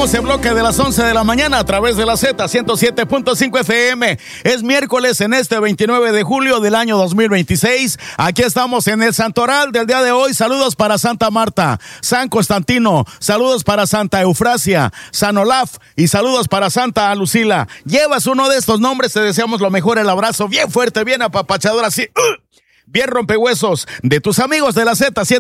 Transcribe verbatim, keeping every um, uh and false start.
Iniciamos el bloque de las once de la mañana a través de la Z ciento siete punto cinco F M. Es miércoles en este veintinueve de julio del año dos mil veintiséis. Aquí estamos en el Santoral del día de hoy. Saludos para Santa Marta, San Constantino, saludos para Santa Eufrasia, San Olaf y saludos para Santa Lucila. Llevas uno de estos nombres, te deseamos lo mejor, el abrazo bien fuerte, bien apapachador, así, uh, bien rompehuesos de tus amigos de la Z